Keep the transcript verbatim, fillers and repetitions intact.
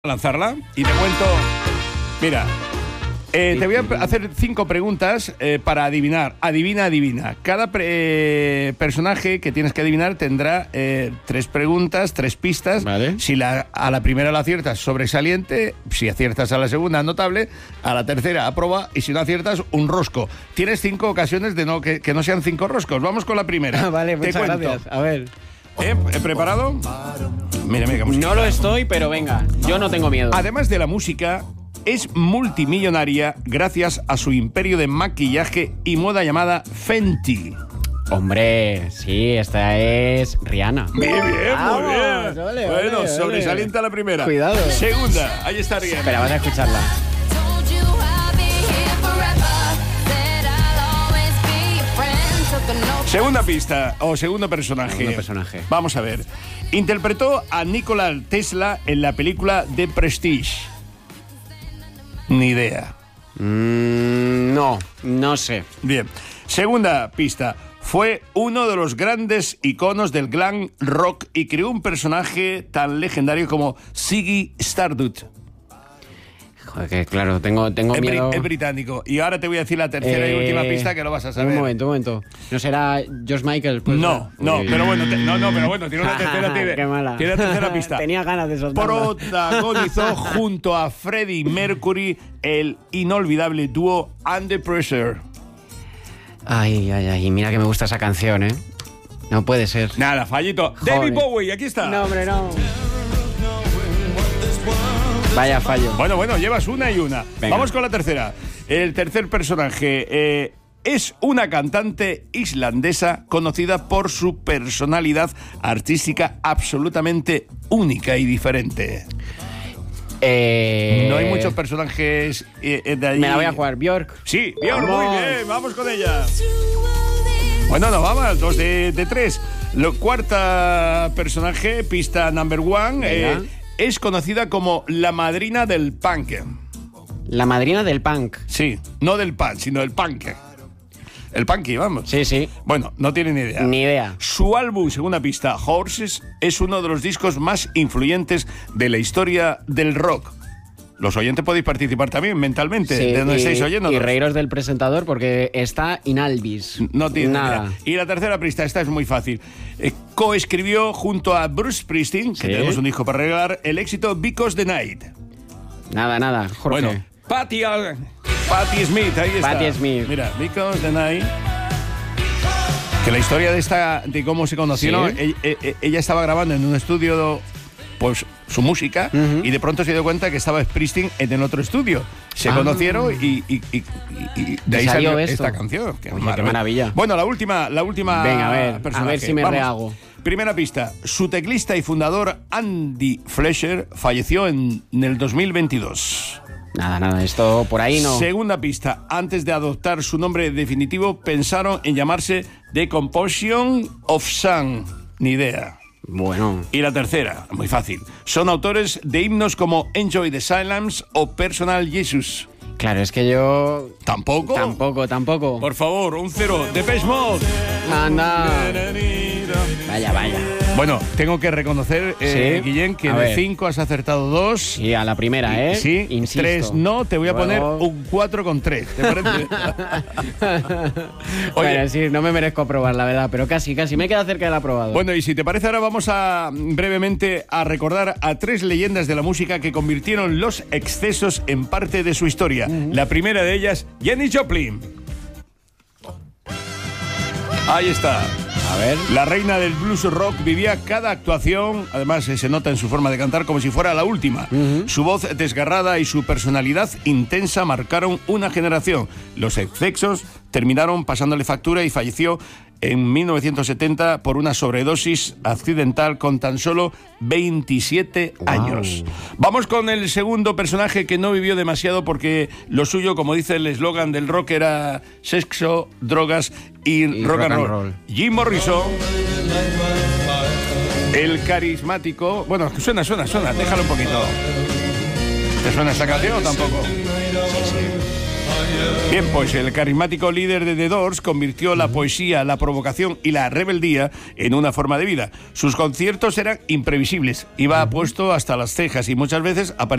lanzarla y te cuento. Mira, eh, te voy a hacer cinco preguntas eh, para adivinar. Adivina, adivina. Cada pre- eh, personaje que tienes que adivinar tendrá eh, tres preguntas, tres pistas. Vale. Si la, a la primera la aciertas, sobresaliente. Si aciertas a la segunda, notable. A la tercera, aproba. Y si no aciertas, un rosco. Tienes cinco ocasiones de no que, que no sean cinco roscos. Vamos con la primera. Vale, Te muchas cuento. gracias. A ver. ¿Eh? ¿He preparado? Mira, mira, música. No lo estoy, pero venga, yo no tengo miedo. Además de la música, es multimillonaria gracias a su imperio de maquillaje y moda llamada Fenty. Hombre, sí, esta es Rihanna. Bien, bien, Vamos, muy bien. vale, bueno, vale, sobresaliente a la primera. Cuidado. Segunda, ahí está Rihanna. Espera, vas a escucharla. Segunda pista, o segundo personaje. Segundo personaje. Vamos a ver. Interpretó a Nikola Tesla en la película The Prestige. Ni idea. Mm, no, no sé. Bien. Segunda pista. Fue uno de los grandes iconos del glam rock y creó un personaje tan legendario como Ziggy Stardust. Joder, que claro, tengo, tengo Es, miedo. bri- es británico. Y ahora te voy a decir la tercera y Eh, última pista que lo vas a saber. Un momento, un momento. ¿No será George Michael? Pues, No, no, Uy. pero bueno, te- no, no, pero bueno, tiene una tercera, tiene, Qué mala. tiene una tercera pista. Tenía ganas de soltarlo. Protagonizó junto a Freddie Mercury el inolvidable dúo Under Pressure. Ay, ay, ay, mira que me gusta esa canción, ¿eh? No puede ser. Nada, fallito. Joder. David Bowie, aquí está. No, hombre, no. Vaya fallo. Bueno, bueno, llevas una y una. Venga. Vamos con la tercera. El tercer personaje eh, es una cantante islandesa conocida por su personalidad artística absolutamente única y diferente. Eh... No hay muchos personajes eh, de allí. Me la voy a jugar, Björk. Sí, Björk, muy Vamos. bien, vamos con ella. Bueno, no, vamos, dos de, de tres. La cuarta personaje, pista number one, eh, Venga. es conocida como la madrina del punk. La madrina del punk. Sí, no del punk, sino del punk. El punky, vamos. Sí, sí. Bueno, no tiene ni idea. Ni idea. Su álbum, segunda pista, Horses, es uno de los discos más influyentes de la historia del rock. Los oyentes podéis participar también mentalmente, Sí, de donde y, estáis oyendo. y reíros del presentador porque está inalvis. No tiene nada. idea. Y la tercera pista, esta es muy fácil. Eh, coescribió junto a Bruce Springsteen, que Sí. tenemos un disco para regalar, el éxito Because the Night. Nada, nada. Jorge. Bueno, Patti, Al- Patti Smith, ahí está. Patti Smith. Mira, Because the Night. Que la historia de esta, de cómo se conocieron, Sí. ella, ella- ella estaba grabando en un estudio, pues su música, Ujú. y de pronto se dio cuenta que estaba Springsteen en el otro estudio. Se Ah. conocieron y, y- y- y- y de ahí Y salió salió esto. esta canción. Qué Oye, qué maravilla. Bueno, la última, la última. Venga, a ver, a personaje. ver si me Vamos. rehago. Primera pista. Su teclista y fundador Andy Fletcher falleció en, en el dos mil veintidós. Nada, nada. Esto por ahí no. Segunda pista. Antes de adoptar su nombre definitivo, pensaron en llamarse The Composition of Sun. Ni idea. Bueno. Y la tercera, muy fácil. Son autores de himnos como Enjoy the Silence o Personal Jesus. Claro, es que yo... ¿Tampoco? Tampoco, tampoco. Por favor, un cero. Depeche Mode. Anda. Vaya, vaya. Bueno, tengo que reconocer, eh, Sí. Guillén, que A de ver. cinco has acertado dos. Sí, a la primera, ¿eh? Sí, Insisto. tres no, te voy a poner Luego- un cuatro con tres. ¿Te parece? Oye, Bueno, sí, no me merezco aprobar, la verdad, pero casi, casi. Me queda cerca del aprobado. bueno, y si te parece, ahora vamos a brevemente a recordar a tres leyendas de la música que convirtieron los excesos en parte de su historia. La primera de ellas, Janis Joplin. Ahí está. A ver. La reina del blues rock vivía cada actuación, además eh, se nota en su forma de cantar, como si fuera la última. Su voz desgarrada y su personalidad intensa marcaron una generación. Los excesos terminaron pasándole factura y falleció en mil novecientos setenta por una sobredosis accidental con tan solo veintisiete años. Vamos con el segundo personaje que no vivió demasiado porque lo suyo, como dice el eslogan del rock, era sexo, drogas y, Y rock, rock and and roll. roll. Jim Morrison, el carismático... Bueno, suena, suena, suena, déjalo un poquito. ¿Te suena esta canción o tampoco? Bien, pues el carismático líder de The Doors convirtió la poesía, la provocación y la rebeldía en una forma de vida. Sus conciertos eran imprevisibles, iba puesto hasta las cejas y muchas veces aparecía